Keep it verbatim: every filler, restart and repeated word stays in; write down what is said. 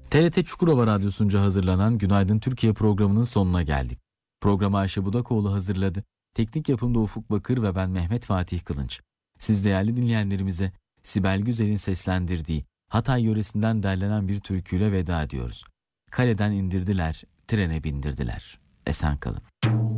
T R T Çukurova Radyosu'nca hazırlanan Günaydın Türkiye programının sonuna geldik. Programı Ayşe Budakoğlu hazırladı. Teknik yapımda Ufuk Bakır ve ben Mehmet Fatih Kılınç. Siz değerli dinleyenlerimize Sibel Güzel'in seslendirdiği Hatay yöresinden derlenen bir türküyle veda ediyoruz. Kaleden indirdiler, trene bindirdiler. Esen kalın.